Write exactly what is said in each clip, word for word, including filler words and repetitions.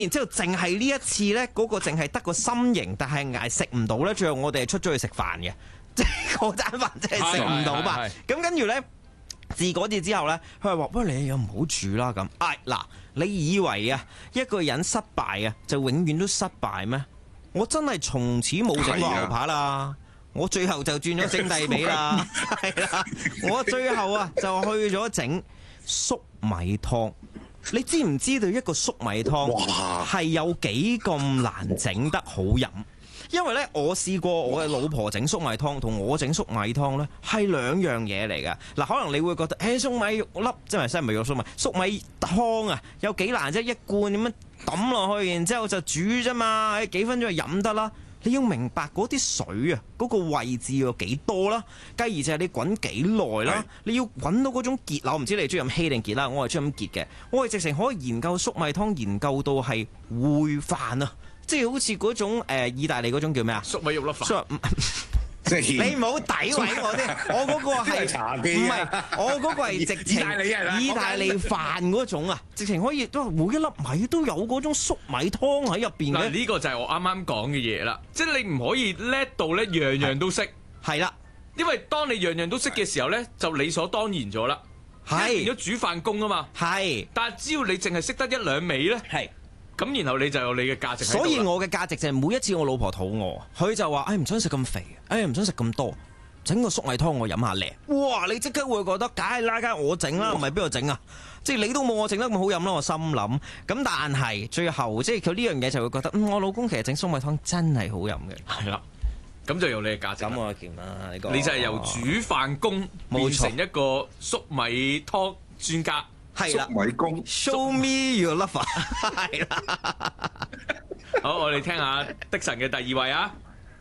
然之後淨係呢一次咧，嗰、嗰個淨係得個心形，但係捱食唔到咧。最後我哋係出咗去食飯嘅，即係嗰餐飯真係食唔到吧。咁跟住咧，自嗰次之後咧，佢係話：喂，你又唔好住啦咁。唉，嗱，你以為啊一個人失敗啊就永遠都失敗咩？我真係從此冇整過牛扒啦。我最後就轉咗整地髀啦，係啦，我最後啊就去咗整粟米湯。你知唔知道一個粟米湯係有幾咁難整得好飲？因為咧，我試過我嘅老婆整粟米湯同我整粟米湯咧係兩樣嘢嚟㗎。嗱，可能你會覺得誒粟米肉粒即係真係唔係肉粟米粟米湯啊，有幾難啫？一罐咁樣抌落去，然之後就煮啫嘛，喺幾分鐘就飲得啦。你要明白嗰啲水啊，嗰、嗰個位置有幾多啦，繼而就係你滾幾耐啦，你要滾到嗰種結啦。我唔知你中意飲稀定結啦，我係中意飲結嘅。我係直情可以研究粟米湯，研究到係燴飯啊，即係好似嗰種誒、呃、意大利嗰種叫咩啊？ 粟米肉粒飯。 你唔好詆毀我啲，我嗰個係唔係？我嗰個係直情意大利飯嗰種啊，直情可以都每一粒米都有嗰種粟米湯喺入邊嘅。 呢個就係我啱啱講嘅嘢啦，即係你唔可以叻到咧樣樣都識， 係啦， 因為當你樣樣都識嘅時候咧，就理所當然咗啦，係變咗煮飯工啊嘛，係。但係只要你淨係識得一兩味咧，係。咁然後你就有你嘅價值喺度。所以我嘅價值就係每一次我老婆肚餓，佢就話：誒唔想食咁肥，誒唔想食咁多，整個粟米湯我飲下靚。哇！你即刻會覺得，梗係啦，梗係我整啦，唔係邊度整啊？即係你都冇我整得咁好飲啦，我心諗。咁但係最後即係佢呢樣嘢就會覺得，嗯，我老公其實整粟米湯真係好飲嘅。係啦，咁就有你嘅價值。咁我見啦，呢個你就係由煮飯工變成一個粟米湯專家。係啦， 粟米工 ，Show me your lover， 係啦。 好，我哋聽下的神嘅第二位啊。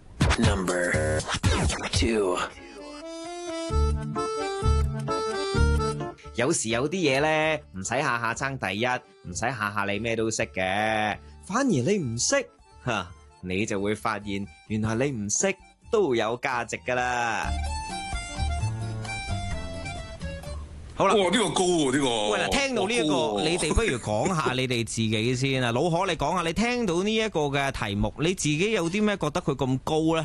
Number two， 有時有啲嘢咧，唔使下下爭第一，唔使下下你咩都識嘅，反而你唔識吓，你就會發現原來你唔識都有價值噶啦。好啦， 哇！呢、這個高喎、啊，呢、這個。喂， 嗱，聽到呢、這、一個，你哋不如講下你哋自己先啊。老可，你講下，你聽到呢一個嘅題目，你自己有啲咩覺得佢咁高咧？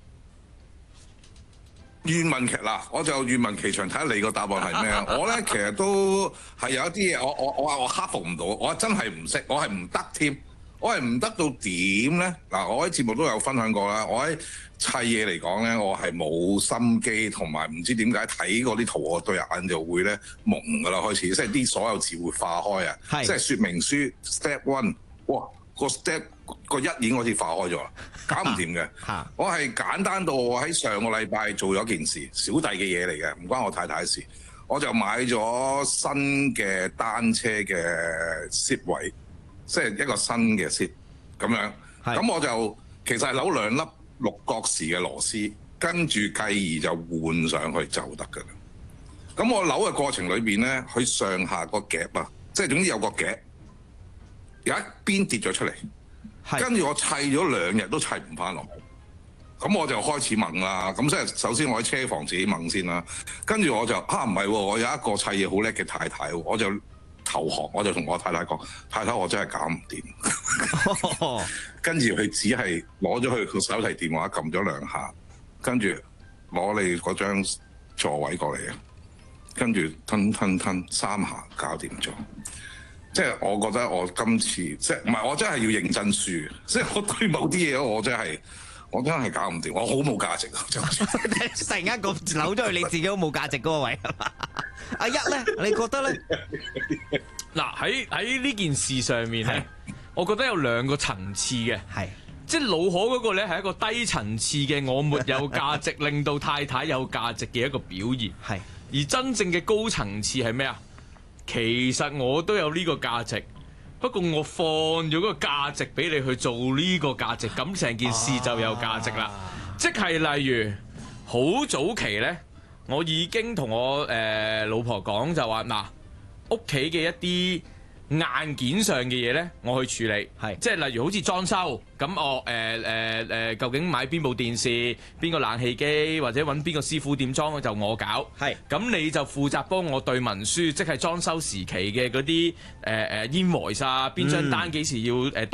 願聞其嗱，我就願聞其詳，睇下你個答案係咩啊？我咧其實都係有一啲嘢，我我我話我克服唔到，我真係唔識，我係唔得添，我係唔得到點咧？嗱，我喺節目都有分享過啦，我喺砌嘢嚟講咧，我係冇心機，同埋唔知點解睇嗰啲圖，我對眼就會咧蒙噶啦，開始即係啲所有字會化開啊，即係說明書 step one， 哇個 step 個一已經好似化開咗啦，搞唔掂嘅。我係簡單到我喺上個禮拜做咗件事，小弟嘅嘢嚟嘅，唔關我太太事，我就買咗新嘅單車嘅 seat 位，即係一個新嘅 seat 咁樣，咁我就其實係扭兩粒六角匙嘅螺絲，跟住繼而就換上去就得㗎啦。咁我扭嘅過程裏邊咧，佢上下個夾啊，即係總之有個夾，有一邊跌咗出嚟，跟住我砌咗兩日都砌唔翻落去。咁我就開始問啦。咁即係首先我喺車房自己問先啦，跟住我就啊唔係喎，我有一個砌嘢好叻嘅太太，我就投降，我就同我太太講：太太，我真係搞唔掂。跟住佢只係攞咗佢個手提電話撳咗兩下，跟住攞你嗰張座位過嚟啊，跟住吞吞吞三下搞掂咗。即係我覺得我今次即係唔係我真係要認真輸，即係我對某啲嘢我真係我真係搞唔掂，我好冇價值啊！ 突然間咁扭咗去你自己都冇價值嗰個位。阿一咧，你覺得咧？ 嗱，喺喺呢件事上面咧，我覺得有兩個層次嘅，係即係老可嗰個咧係一個低層次嘅我沒有價值，令到太太有價值嘅一個表現，係而真正嘅高層次係咩啊？其實我都有呢個價值，不過我放咗嗰個價值俾你去做呢個價值，咁成件事就有價值啦。啊、即係例如好早期呢，我已經同我誒、呃、老婆講就話嗱，屋企嘅一啲硬件上嘅嘢咧，我去處理，係即係例如好似裝修咁，我誒誒誒，究竟買邊部電視、邊個冷氣機，或者揾邊個師傅點裝，就我搞。係咁你就負責幫我對文書，即係裝修時期嘅嗰啲誒誒 invoice啊，邊張單幾時要誒